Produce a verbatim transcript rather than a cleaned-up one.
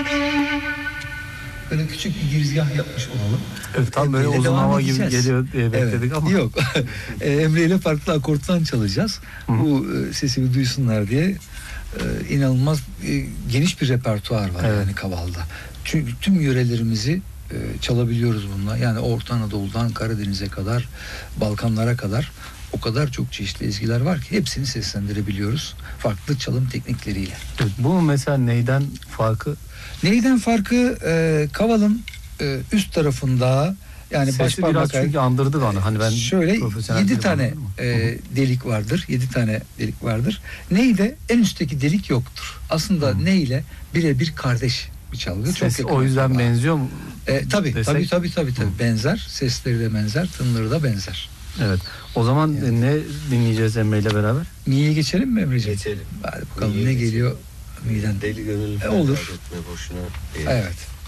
Böyle küçük bir girizgah yapmış olalım. Evet, tam böyle uzun hava gibi geliyor diye bekledik evet, ama. Yok. Emre ile farklı akorttan çalacağız. Hı. Bu e, sesi bir duysunlar diye e, inanılmaz e, geniş bir repertuar var evet. Yani Kaval'da. Çünkü tüm yörelerimizi e, çalabiliyoruz bununla. Yani Orta Anadolu'dan Karadeniz'e kadar, Balkanlara kadar o kadar çok çeşitli ezgiler var ki hepsini seslendirebiliyoruz. Farklı çalım teknikleriyle. Evet, bu mesela neyden farkı? Neyden farkı? E, Kaval'ın e, üst tarafında yani baş parmak biraz çünkü andırdı bana. Hani ben şöyle yedi tane e, delik vardır. Yedi tane delik vardır. Ney de en üstteki delik yoktur. Aslında Hı. ney ile birebir kardeş bir çalgı. Ses çok o yüzden benziyor mu? E, tabii, tabii tabii tabii tabii tabii benzer. Sesleri de benzer, tınları da benzer. Evet. O zaman yani. Ne dinleyeceğiz Emre ile beraber? Mi'ye geçelim mi Emre'ciğim? Geçelim. Hadi bakalım Mi'ye ne geçelim. geliyor Mi'den? Deli gönül. E, olur. Boşuna. Evet.